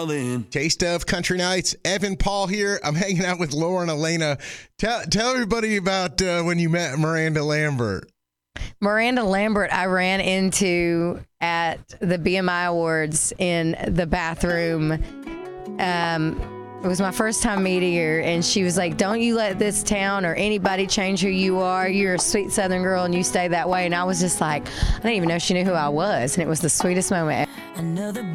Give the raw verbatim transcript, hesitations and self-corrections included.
darling. Taste of Country Nights. Evan Paul here. I'm hanging out with Laura and Elena. Tell tell everybody about uh, when you met Miranda Lambert. Miranda Lambert, I ran into at the B M I Awards in the bathroom. Um, it was my first time meeting her, and she was like, "Don't you let this town or anybody change who you are. You're a sweet Southern girl, and you stay that way." And I was just like, I didn't even know she knew who I was, and it was the sweetest moment.